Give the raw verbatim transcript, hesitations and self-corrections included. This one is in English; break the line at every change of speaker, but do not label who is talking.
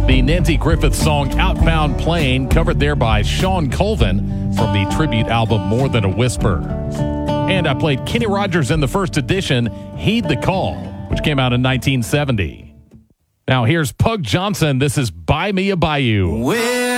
The Nancy Griffith song Outbound Plane, covered there by Sean Colvin from the tribute album More Than a Whisper. And I played Kenny Rogers in the first edition, Heed the Call, which came out in nineteen seventy. Now here's Pug Johnson. This is Buy Me a Bayou.
Well,